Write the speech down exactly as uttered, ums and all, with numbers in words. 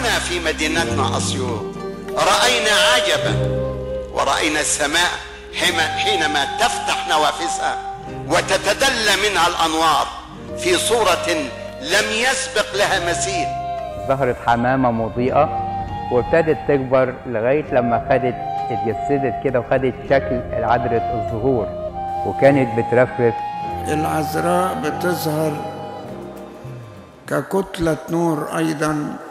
هنا في مدينتنا أسيوط رأينا عجبا، ورأينا السماء حينما تفتح نوافذها وتتدلى منها الأنوار في صورة لم يسبق لها مثيل. ظهرت حمامة مضيئة وابتدت تكبر لغاية لما خدت اتجسدت كده وخدت شكل العذراء الزهور وكانت بترفرف. العذراء بتظهر ككتلة نور أيضا